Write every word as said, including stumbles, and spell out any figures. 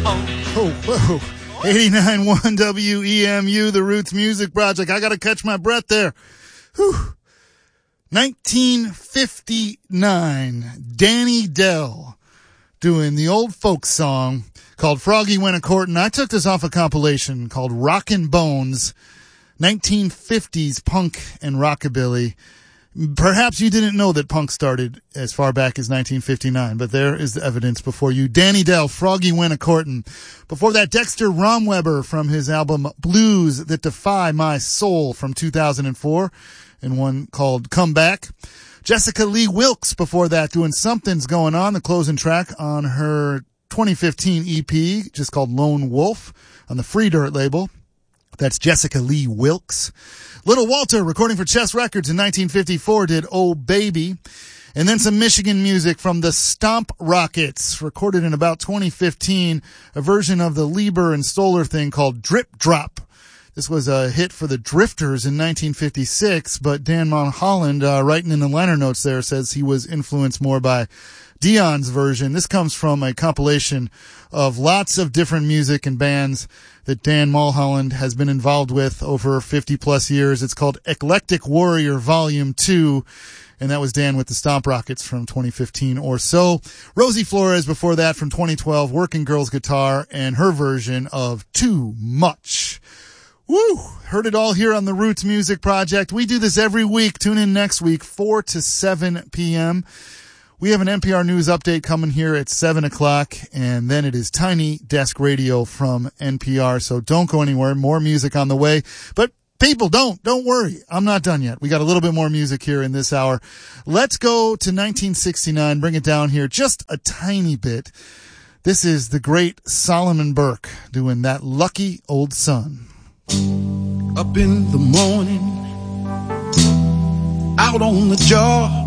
Oh, whoa. eighty-nine point one W E M U, the Roots Music Project. I got to catch my breath there. Whew. nineteen fifty-nine, Danny Dell doing the old folk song called Froggy Went A-Courtin'. I took this off a compilation called Rockin' Bones, nineteen fifties punk and rockabilly. Perhaps you didn't know that punk started as far back as nineteen fifty-nine, but there is the evidence before you. Danny Dell, Froggy Went A-Courtin'. Before that, Dexter Romweber from his album Blues That Defy My Soul from two thousand four, and one called Come Back. Jessica Lee Wilkes before that, doing Something's Going On, the closing track on her twenty fifteen E P, just called Lone Wolf, on the Free Dirt label. That's Jessica Lee Wilkes. Little Walter, recording for Chess Records in nineteen fifty-four, did Oh Baby. And then some Michigan music from the Stomp Rockets, recorded in about twenty fifteen, a version of the Lieber and Stoller thing called Drip Drop. This was a hit for the Drifters in nineteen fifty-six, but Dan Mulholland, uh, writing in the liner notes there, says he was influenced more by Dion's version. This comes from a compilation of lots of different music and bands that Dan Mulholland has been involved with over fifty plus years. It's called Eclectic Warrior Volume two, and that was Dan with the Stomp Rockets from twenty fifteen or so. Rosie Flores before that from twenty twelve, Working Girls Guitar, and her version of Too Much. Woo! Heard it all here on the Roots Music Project. We do this every week. Tune in next week, four to seven p.m. We have an N P R News update coming here at seven o'clock, and then it is Tiny Desk Radio from N P R, so don't go anywhere. More music on the way. But people, don't, don't worry. I'm not done yet. We got a little bit more music here in this hour. Let's go to nineteen sixty-nine, bring it down here just a tiny bit. This is the great Solomon Burke doing That Lucky Old Sun. Up in the morning, out on the job,